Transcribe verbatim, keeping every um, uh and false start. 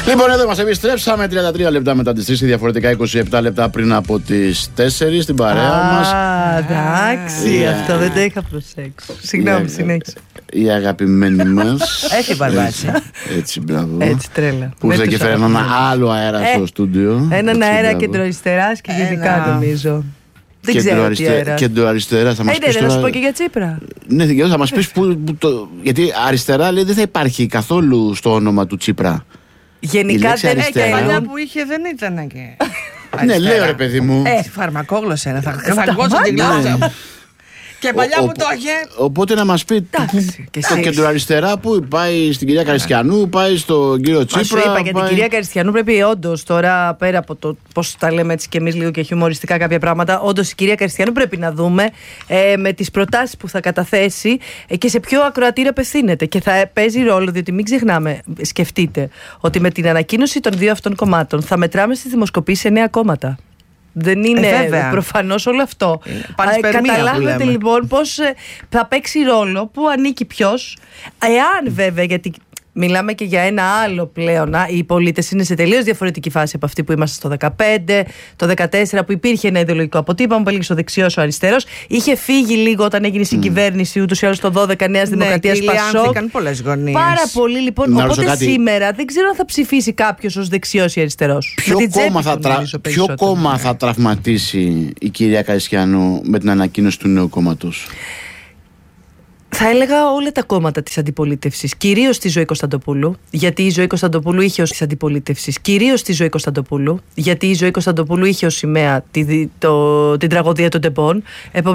Λοιπόν, εδώ μας επιστρέψαμε τριάντα τρία λεπτά μετά τις τρεις, διαφορετικά είκοσι επτά λεπτά πριν από τις τέσσερις στην παρέα μας. Α, εντάξει, yeah. Αυτό δεν το είχα προσέξει. Συγγνώμη, yeah. συνέχισε. Η αγαπημένη μας. Έχει βαρβάσει. Έτσι, έτσι, μπράβο. Έτσι, τρέλα. Που ήρθε και φέρνει έναν άλλο αέρα ε, στο στούντιο. Έναν αέρα κεντροαριστεράς και γενικά νομίζω. Δεν ξέρω τι αέρα. Κεντροαριστερά θα μας πεις. Ναι, να σου πω και για Τσίπρα. Ναι, θα μας πεις που, που το... Γιατί αριστερά λέει δεν θα υπάρχει καθόλου στο όνομα του Τσίπρα. Γενικά δεν έχει. Και η παλιά που είχε δεν ήταν και. Ναι, λέω ρε παιδί μου. Ε, φαρμακόγλωσσα ένα. Θα αγκώσω την γλώσσα. Και παλιά που το είχε. Οπότε να μας πει το κεντροαριστερά που πάει στην κυρία Καριστιανού, πάει στον κύριο Τσίπρα. Σου είπα για την κυρία Καριστιανού πρέπει όντως τώρα, πέρα από το πώς τα λέμε έτσι και εμείς λίγο και χιουμοριστικά κάποια πράγματα, όντως η κυρία Καριστιανού πρέπει να δούμε ε, με τις προτάσεις που θα καταθέσει ε, και σε ποιο ακροατήριο απευθύνεται. Και θα παίζει ρόλο, διότι μην ξεχνάμε, σκεφτείτε ότι με την ανακοίνωση των δύο αυτών κομμάτων θα μετράμε στις δημοσκοπήσεις εννέα κόμματα. Δεν είναι ε, προφανώς όλο αυτό. Ε, καταλάβετε λοιπόν πώς ε, θα παίξει ρόλο, πού ανήκει ποιος. Εάν βέβαια, γιατί μιλάμε και για ένα άλλο πλέον, οι πολίτες είναι σε τελείως διαφορετική φάση από αυτή που είμαστε στο δεκαπέντε, το δεκατέσσερα που υπήρχε ένα ιδεολογικό αποτύπωμα που έλεγε ο δεξιός, ο αριστερός. Είχε φύγει λίγο όταν έγινε η συγκυβέρνηση, ούτως ή άλλως το δώδεκα Νέας Δημοκρατίας Πασόκ. Πολλές γωνίες. Πάρα πολύ λοιπόν. Να Οπότε κάτι... σήμερα δεν ξέρω αν θα ψηφίσει κάποιος ως δεξιός ή αριστερός. Ποιο, κόμμα θα, τρα... Ποιο κόμμα θα τραυματίσει η κυρία Καριστιανού με την ανακοίνωση του νέου κόμματος? Θα έλεγα όλα τα κόμματα της αντιπολίτευσης, κυρίως τη Ζωή Κωνσταντοπούλου, γιατί η Ζωή Κωνσταντοπούλου είχε ως της αντιπολίτευσης, κυρίως τη Ζωή Κωνσταντοπούλου, γιατί η Ζωή Κωνσταντοπούλου είχε ως σημαία τη, το, την τραγωδία των τεμπών.